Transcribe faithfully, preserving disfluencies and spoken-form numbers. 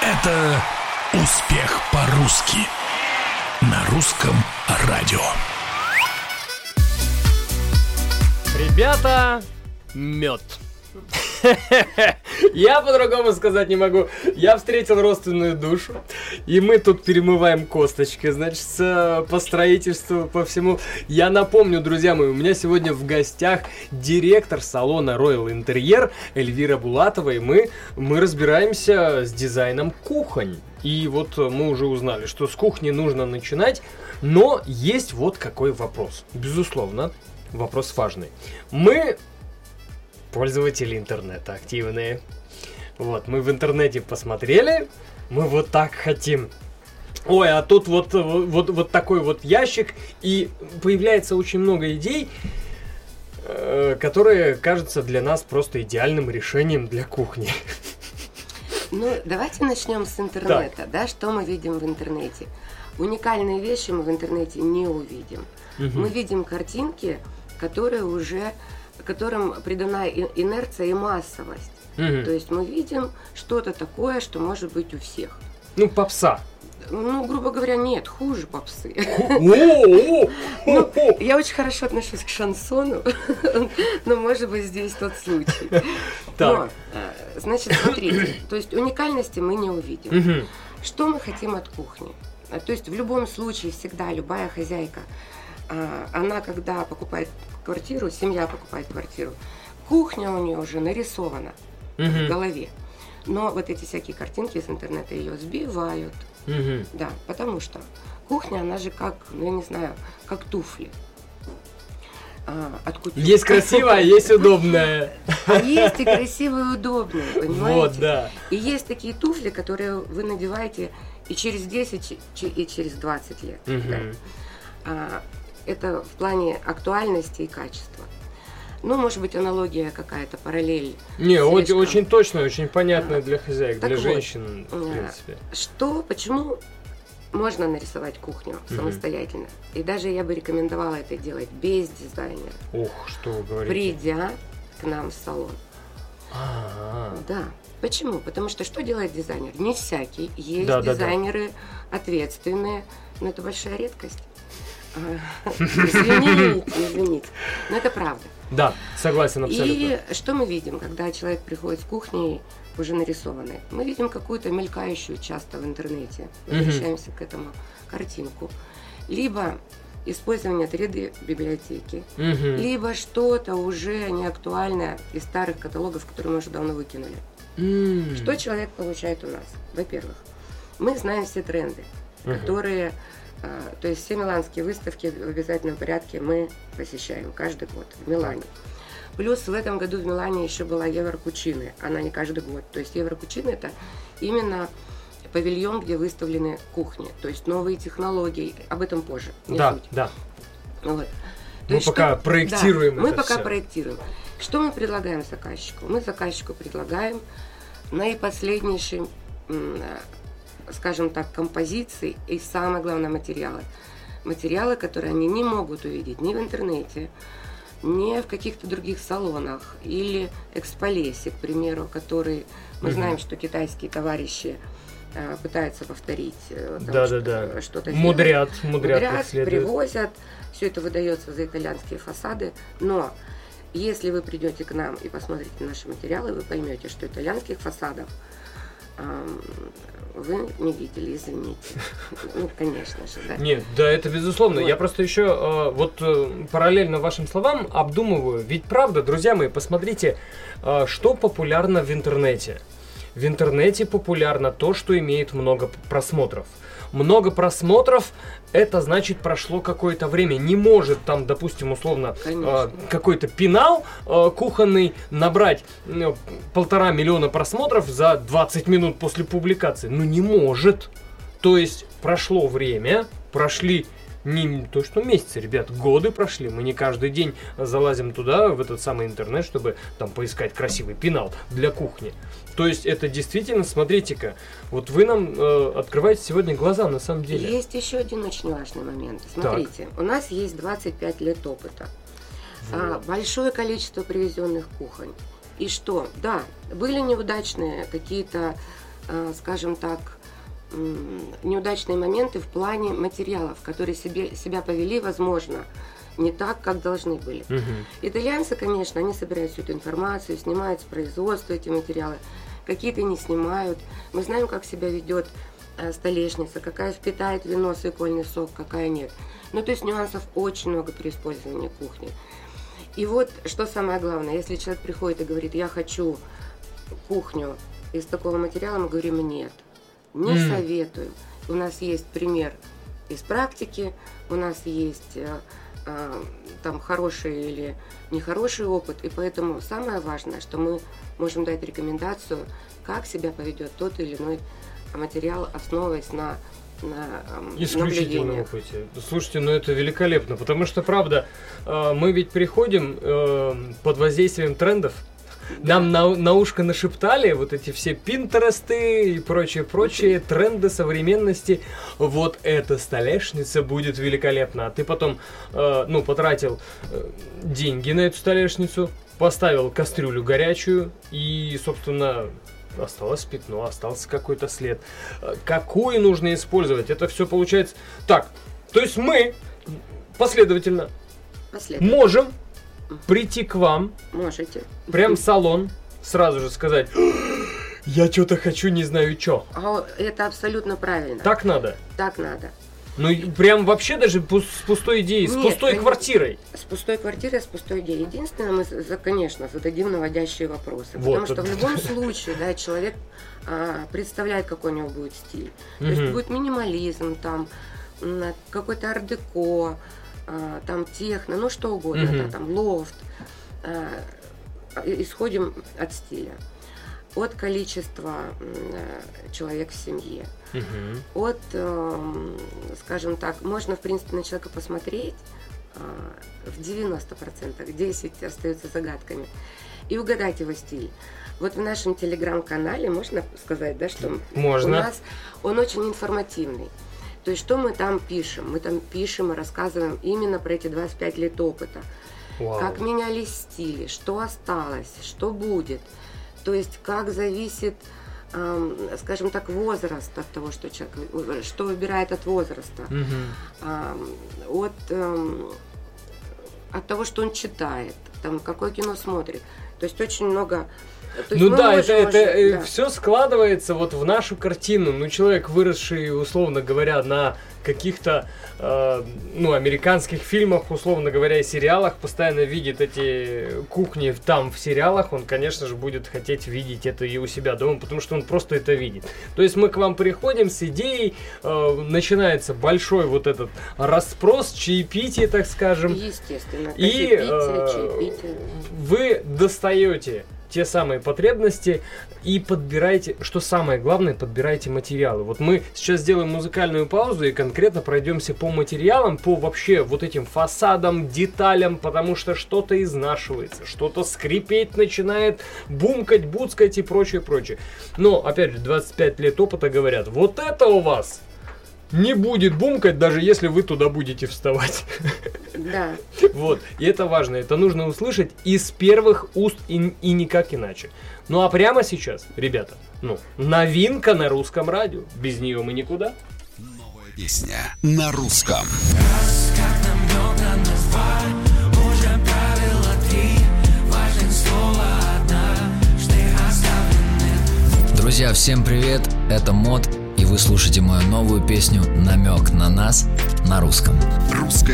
Это «Успех по-русски» на русском радио. Ребята, мед. Я по-другому сказать не могу. Я встретил родственную душу, и мы тут перемываем косточки, значит, по строительству, по всему. Я напомню, друзья мои, у меня сегодня в гостях директор салона Royal Interior Эльвира Булатова, и мы, мы разбираемся с дизайном кухонь. И вот мы уже узнали, что с кухни нужно начинать, но есть вот какой вопрос. Безусловно, вопрос важный. Мы пользователи интернета активные. Вот, мы в интернете посмотрели, мы вот так хотим. Ой, а тут вот, вот, вот такой вот ящик, и появляется очень много идей, э, которые кажутся для нас просто идеальным решением для кухни. Ну, давайте начнем с интернета, так. Да, что мы видим в интернете. Уникальные вещи мы в интернете не увидим. Угу. Мы видим картинки, которые уже... которым придана инерция и массовость. Угу. То есть мы видим что-то такое, что может быть у всех. Ну, попса. Ну, грубо говоря, нет, хуже попсы. Я очень хорошо отношусь к шансону, но, может быть, здесь тот случай. Но, значит, смотрите, то есть уникальности мы не увидим. Что мы хотим от кухни? То есть в любом случае всегда любая хозяйка, она когда покупает квартиру, семья покупает квартиру, кухня у нее уже нарисована uh-huh. в голове. Но вот эти всякие картинки из интернета ее сбивают. Uh-huh. Да, потому что кухня, она же как, ну я не знаю, как туфли. А, от кутюр. Есть красивая, а есть удобная. А есть и красивые, и удобные, понимаете? Вот, да. И есть такие туфли, которые вы надеваете и через десять, и через двадцать лет. Uh-huh. Да. А, это в плане актуальности и качества. Ну, может быть, аналогия какая-то, параллель. Не, очень, очень точно, очень понятно а, для хозяек, для вот, женщин, в принципе. Что, почему можно нарисовать кухню mm-hmm. самостоятельно? И даже я бы рекомендовала это делать без дизайнера. Ох, что вы говорите. Придя к нам в салон. А-а-а. Да. Почему? Потому что что делает дизайнер? Не всякий. Есть да, дизайнеры да, да. ответственные, но это большая редкость. Извините, извините. Но это правда. Да, согласен абсолютно. И что мы видим, когда человек приходит с кухни уже нарисованной? Мы видим какую-то мелькающую часто в интернете. Возвращаемся mm-hmm. к этому картинку. Либо использование три дэ-библиотеки, mm-hmm. либо что-то уже неактуальное из старых каталогов, которые мы уже давно выкинули. Mm-hmm. Что человек получает у нас? Во-первых, мы знаем все тренды, mm-hmm. которые... То есть все миланские выставки в обязательном порядке мы посещаем каждый год в Милане. Плюс в этом году в Милане еще была Еврокучины, она не каждый год. То есть Еврокучины — это именно павильон, где выставлены кухни, то есть новые технологии, об этом позже. Да, суть. да. Вот. Мы есть, пока что... проектируем да, это Мы пока все. проектируем. Что мы предлагаем заказчику? Мы заказчику предлагаем наипоследнейший, скажем так, композиции и, самое главное, материалы. Материалы, которые они не могут увидеть ни в интернете, ни в каких-то других салонах или эксполесе, к примеру, который мы угу. знаем, что китайские товарищи э, пытаются повторить э, там, да, что, да, да. что-то мудрят, мудрят, мудрят привозят, все это выдается за итальянские фасады, но если вы придете к нам и посмотрите наши материалы, вы поймете, что итальянских фасадов вы не видели, извините. Ну, конечно же, да. Нет, да, это безусловно. Вот. Я просто еще э, вот э, параллельно вашим словам обдумываю. Ведь правда, друзья мои, посмотрите, э, что популярно в интернете. В интернете популярно то, что имеет много просмотров. Много просмотров, это значит прошло какое-то время. Не может там, допустим, условно, э, какой-то пенал э, кухонный набрать э, полтора миллиона просмотров за двадцать минут после публикации. Ну не может. То есть прошло время, прошли не то что месяцы, ребят, годы прошли. Мы не каждый день залазим туда, в этот самый интернет, чтобы там поискать красивый пенал для кухни. То есть это действительно, смотрите-ка, вот вы нам э, открываете сегодня глаза на самом деле. Есть еще один очень важный момент. Смотрите, так. У нас есть двадцать пять лет опыта. Вот. А, большое количество привезенных кухонь. И что? Да, были неудачные какие-то скажем так, неудачные моменты в плане материалов, которые себе, себя повели, возможно, не так, как должны были. Угу. Итальянцы, конечно, они собирают всю эту информацию, снимают с производства эти материалы, какие-то не снимают. Мы знаем, как себя ведет э, столешница, какая впитает вино, свекольный сок, какая нет. Ну, то есть нюансов очень много при использовании кухни. И вот, что самое главное, если человек приходит и говорит, я хочу кухню из такого материала, мы говорим, нет. Не mm. советуем. У нас есть пример из практики, у нас есть э, э, там хороший или нехороший опыт, и поэтому самое важное, что мы можем дать рекомендацию, как себя поведет тот или иной материал, основываясь на, на э, исключительном опыте. Слушайте, ну это великолепно, потому что, правда, э, мы ведь приходим э, под воздействием трендов. Нам на, на ушко нашептали вот эти все пинтересты и прочие-прочие тренды современности. Вот эта столешница будет великолепна. А ты потом, э, ну, потратил э, деньги на эту столешницу, поставил кастрюлю горячую и, собственно, осталось пятно, остался какой-то след. Какую нужно использовать? Это все получается... Так, то есть мы последовательно, последовательно. можем... прийти к вам, можете, прям в салон, сразу же сказать, я что-то хочу, не знаю что. А это абсолютно правильно. Так надо? Так надо. Ну, прям вообще даже с пустой идеей, Нет, с пустой конечно, квартирой. С пустой квартирой, с пустой идеей. Единственное, мы, конечно, зададим наводящие вопросы. Вот, потому что в любом случае, да, человек а, представляет, какой у него будет стиль. То есть будет минимализм, там, какой-то ар-деко, там техно, ну что угодно, mm-hmm. да, там лофт. Исходим от стиля, от количества человек в семье, mm-hmm. от, скажем так, можно в принципе на человека посмотреть в девяносто процентов, десять процентов остаются загадками, и угадать его стиль. Вот в нашем телеграм-канале можно сказать, да, что можно. У нас он очень информативный. То есть, что мы там пишем? Мы там пишем и рассказываем именно про эти двадцать пять лет опыта. Вау. Как менялись стили, что осталось, что будет. То есть, как зависит, эм, скажем так, возраст от того, что человек, что выбирает от возраста. Угу. Эм, от, эм, от того, что он читает, там, какое кино смотрит. То есть, очень много... Ну да, это, можем, это да. все складывается вот в нашу картину. Ну, человек, выросший, условно говоря, на каких-то э, ну, американских фильмах, условно говоря, и сериалах, постоянно видит эти кухни там в сериалах, он, конечно же, будет хотеть видеть это и у себя дома, потому что он просто это видит. То есть мы к вам приходим с идеей, э, начинается большой вот этот расспрос, чаепитие, так скажем. Естественно. И э, чаепитие. Вы достаете те самые потребности и подбирайте, что самое главное, подбирайте материалы. Вот мы сейчас сделаем музыкальную паузу и конкретно пройдемся по материалам, по вообще вот этим фасадам, деталям, потому что что-то изнашивается, что-то скрипеть начинает, бумкать, буцкать и прочее, прочее. Но, опять же, двадцать пять лет опыта говорят, вот это у вас не будет бумкать, даже если вы туда будете вставать. Да. Вот. И это важно. Это нужно услышать из первых уст и, и никак иначе. Ну а прямо сейчас, ребята, ну, новинка на русском радио. Без нее мы никуда. Новая песня на русском. Раз, как намёк, нас два, уже правило три, важен слово одна, что оставлены. Друзья, всем привет, это Мод. И вы слушаете мою новую песню «Намек на нас» на русском. Русская